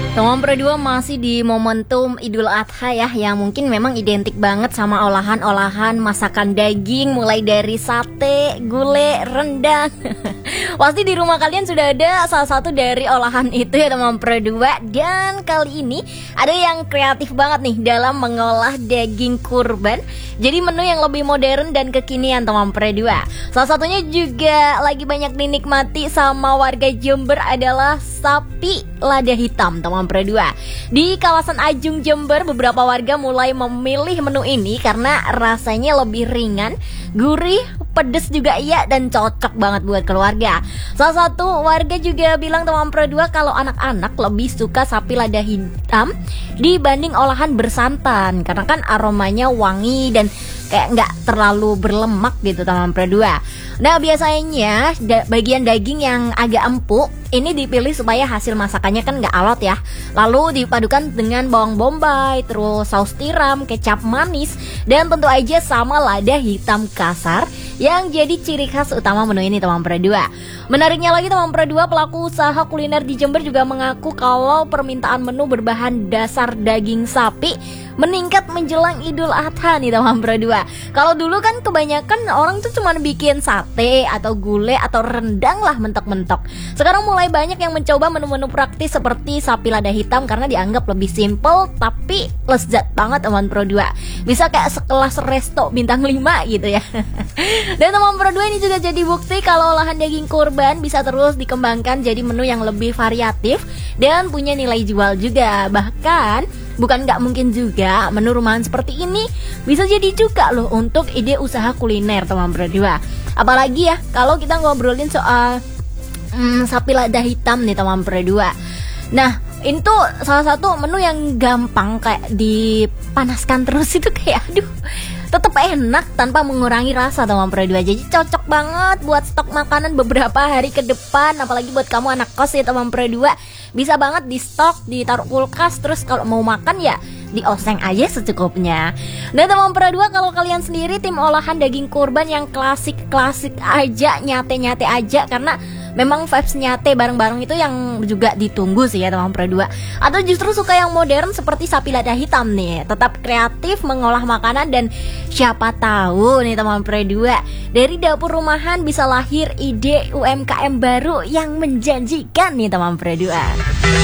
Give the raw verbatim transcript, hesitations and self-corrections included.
Teman Pro dua masih di momentum Idul Adha ya, yang mungkin memang identik banget sama olahan-olahan masakan daging, mulai dari sate, gulai, rendang. Pasti di rumah kalian sudah ada salah satu dari olahan itu ya teman Pro dua. Dan kali ini ada yang kreatif banget nih dalam mengolah daging kurban jadi menu yang lebih modern dan kekinian teman Pro dua. Salah satunya juga lagi banyak dinikmati sama warga Jember adalah sapi lada hitam teman Pro dua. Di kawasan Ajung Jember, beberapa warga mulai memilih menu ini karena rasanya lebih ringan, gurih, pedes juga iya, dan cocok banget buat keluarga. Salah satu warga juga bilang teman Pro dua kalau anak-anak lebih suka sapi lada hitam dibanding olahan bersantan karena kan aromanya wangi dan kayak nggak terlalu berlemak gitu teman Pro dua. Nah biasanya da- bagian daging yang agak empuk ini dipilih supaya hasil masakannya kan nggak alot ya. Lalu dipadukan dengan bawang bombay, terus saus tiram, kecap manis, dan tentu aja sama lada hitam kasar yang jadi ciri khas utama menu ini teman Pro dua. Menariknya lagi teman Pro dua, pelaku usaha kuliner di Jember juga mengaku kalau permintaan menu berbahan dasar daging sapi meningkat menjelang Idul Adha nih teman Pro dua. Kalau dulu kan kebanyakan orang tuh cuma bikin sate atau gulai atau rendang lah mentok-mentok. Sekarang mulai banyak yang mencoba menu-menu praktis seperti sapi lada hitam karena dianggap lebih simple tapi lezat banget teman Pro dua. Bisa kayak sekelas resto bintang lima gitu ya. Dan teman Pro dua ini juga jadi bukti kalau olahan daging kurban bisa terus dikembangkan jadi menu yang lebih variatif dan punya nilai jual juga. Bahkan bukan nggak mungkin juga menu rumahan seperti ini bisa jadi juga loh untuk ide usaha kuliner teman Pro dua. Apalagi ya kalau kita ngobrolin soal hmm, sapi lada hitam nih teman Pro dua. Nah ini tuh salah satu menu yang gampang kayak dipanaskan terus itu kayak aduh tetap enak tanpa mengurangi rasa teman Pro dua. Jadi cocok banget buat stok makanan beberapa hari ke depan. Apalagi buat kamu anak kos ya teman Pro dua. Bisa banget di stok, ditaruh kulkas. Terus kalau mau makan ya dioseng aja secukupnya. Nah teman Pro dua, kalau kalian sendiri tim olahan daging kurban yang klasik-klasik aja, nyate-nyate aja, karena memang vibes nyate bareng-bareng itu yang juga ditunggu sih ya teman Pro dua. Atau justru suka yang modern seperti sapi lada hitam nih, tetap kreatif mengolah makanan dan siapa tahu nih teman Pro dua, dari dapur rumahan bisa lahir ide U M K M baru yang menjanjikan nih teman Pro dua.